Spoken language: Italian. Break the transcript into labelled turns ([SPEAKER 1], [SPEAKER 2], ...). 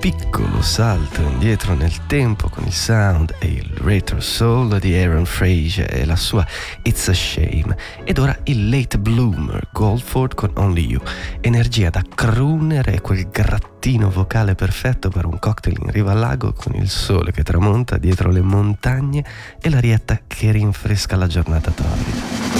[SPEAKER 1] piccolo salto indietro nel tempo con il sound e il retro soul di Aaron Frazier e la sua It's a Shame. Ed ora il late bloomer Goldford con Only You, energia da crooner e quel grattino vocale perfetto per un cocktail in riva al lago con il sole che tramonta dietro le montagne e l'arietta che rinfresca la giornata torrida.